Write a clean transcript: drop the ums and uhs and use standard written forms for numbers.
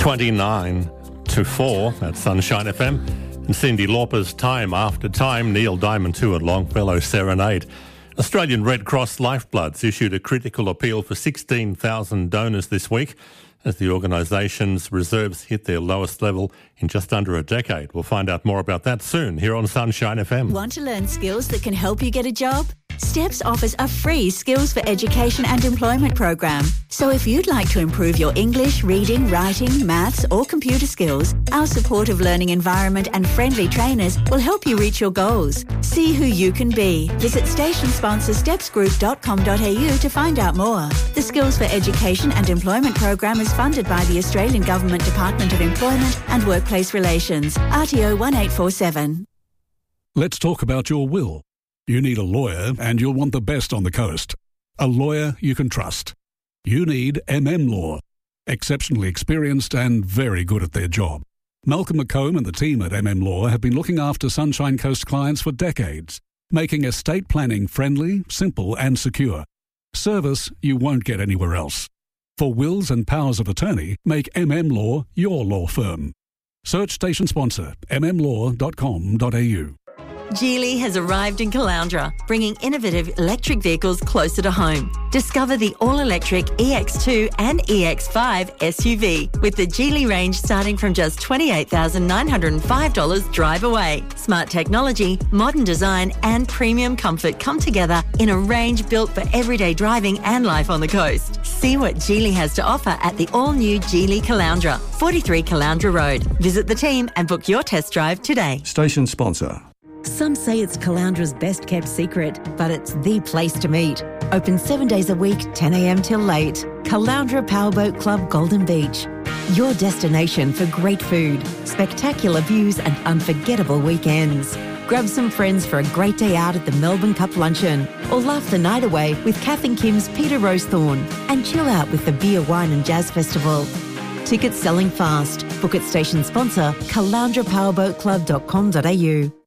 29 to 4 at Sunshine FM. And Cyndi Lauper's Time After Time, Neil Diamond 2 at Longfellow Serenade. Australian Red Cross Lifebloods issued a critical appeal for 16,000 donors this week as the organisation's reserves hit their lowest level in just under a decade. We'll find out more about that soon here on Sunshine FM. Want to learn skills that can help you get a job? STEPS offers a free Skills for Education and Employment program. So if you'd like to improve your English, reading, writing, maths or computer skills, our supportive learning environment and friendly trainers will help you reach your goals. See who you can be. Visit station sponsor stepsgroup.com.au to find out more. The Skills for Education and Employment program is funded by the Australian Government Department of Employment and Workplace Relations, RTO 1847. Let's talk about your will. You need a lawyer and you'll want the best on the coast. A lawyer you can trust. You need Law. Exceptionally experienced and very good at their job. Malcolm McComb and the team at Law have been looking after Sunshine Coast clients for decades, making estate planning friendly, simple and secure. Service you won't get anywhere else. For wills and powers of attorney, make Law your law firm. Search station sponsor mmlaw.com.au. Geely has arrived in Caloundra, bringing innovative electric vehicles closer to home. Discover the all-electric EX2 and EX5 SUV with the Geely range starting from just $28,905 drive away. Smart technology, modern design and premium comfort come together in a range built for everyday driving and life on the coast. See what Geely has to offer at the all-new Geely Caloundra, 43 Caloundra Road. Visit the team and book your test drive today. Station sponsor. Some say it's Caloundra's best kept secret, but it's the place to meet. Open 7 days a week, 10 a.m. till late. Caloundra Powerboat Club Golden Beach. Your destination for great food, spectacular views and unforgettable weekends. Grab some friends for a great day out at the Melbourne Cup Luncheon or laugh the night away with Kath and Kim's Peter Rosethorn and chill out with the Beer, Wine and Jazz Festival. Tickets selling fast. Book at station sponsor caloundrapowerboatclub.com.au.